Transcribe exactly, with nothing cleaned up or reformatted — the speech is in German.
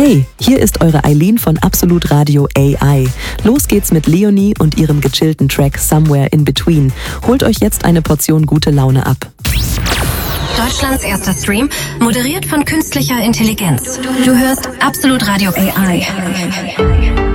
Hey, hier ist eure Eileen von Absolut Radio A I. Los geht's mit Leonie und ihrem gechillten Track Somewhere in Between. Holt euch jetzt eine Portion gute Laune ab. Deutschlands erster Stream, moderiert von künstlicher Intelligenz. Du hörst Absolut Radio A I.